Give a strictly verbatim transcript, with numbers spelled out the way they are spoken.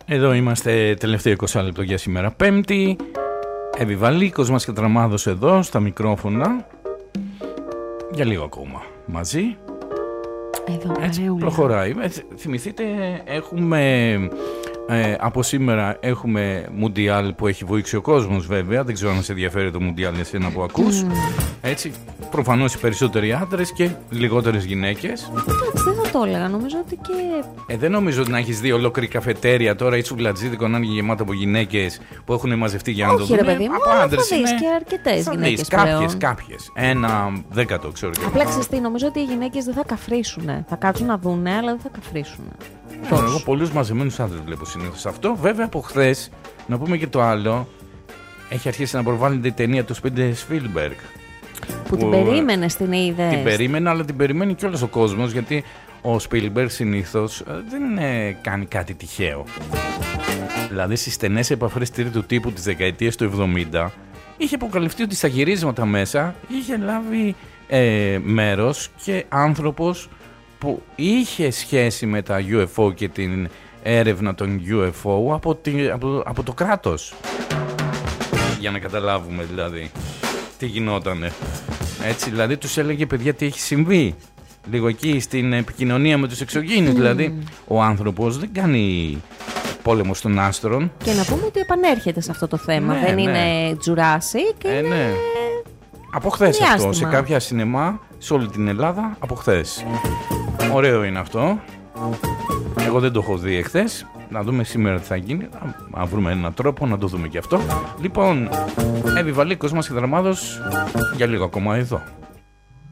Εδώ είμαστε, τελευταίο είκοσι λεπτό για σήμερα Πέμπτη. Εύη Βαλίκος μας και Τραμάδος εδώ στα μικρόφωνα. Για λίγο ακόμα μαζί. Εδώ έτσι προχωράει. Έτσι, θυμηθείτε, έχουμε ε, από σήμερα έχουμε Μουντιάλ που έχει βοήξει ο κόσμος, βέβαια. Δεν ξέρω αν σε ενδιαφέρει το Μουντιάλ εσένα που ακούς. Mm. Έτσι, προφανώς οι περισσότεροι άντρες και λιγότερες γυναίκες. Εντάξει, δεν θα το έλεγα. Νομίζω ότι και. Ε, δεν νομίζω ότι να έχεις δει ολόκληρη καφετέρια τώρα ή τσουβλατζίδικο να είναι γεμάτα από γυναίκες που έχουν μαζευτεί για να όχι, το δουν. Όχι, ρε παιδί μου, θα δεις είναι... και αρκετές γυναίκες. Κάποιες, κάποιες. Ένα δέκατο, ξέρω. Απλά ξέρεις τι, νομίζω ότι οι γυναίκες δεν θα καφρίσουνε. Θα κάτσουν να δούνε, αλλά δεν θα καφρίσουνε. Ναι, εγώ πολλούς μαζεμένους άντρες βλέπω συνήθως αυτό. Βέβαια από χθες, να πούμε και το άλλο, έχει αρχίσει να προβάλλεται η ταινία του Spielberg. Που, που την περίμενε την είδες. Την περίμενε, αλλά την περιμένει και όλος ο κόσμος, γιατί ο Spielberg συνήθως δεν ε, κάνει κάτι τυχαίο. Δηλαδή στις στενές επαφές τρίτου τύπου της δεκαετίας του εβδομήντα είχε αποκαλυφθεί ότι στα γυρίσματα μέσα είχε λάβει ε, μέρος και άνθρωπος που είχε σχέση με τα γιου εφ ο και την έρευνα των γιου εφ ο από, τη, από, από το κράτος. Για να καταλάβουμε δηλαδή τι γινότανε. Έτσι, δηλαδή τους έλεγε παιδιά τι έχει συμβεί. Λίγο εκεί στην επικοινωνία με τους εξωγήινους. Mm. Δηλαδή ο άνθρωπος δεν κάνει πόλεμο των άστρων. Και να πούμε ότι επανέρχεται σε αυτό το θέμα. Ναι, δεν ναι. είναι Jurassic. Ε, είναι... ναι. Από χθες αυτό. Σε κάποια σινεμά σε όλη την Ελλάδα από χθες. Ωραίο είναι αυτό. Εγώ δεν το έχω δει εχθές. Να δούμε σήμερα τι θα γίνει. Να βρούμε έναν τρόπο να το δούμε και αυτό. Λοιπόν, Εύη Βαλίκος μας και Δραμάδος για λίγο ακόμα εδώ.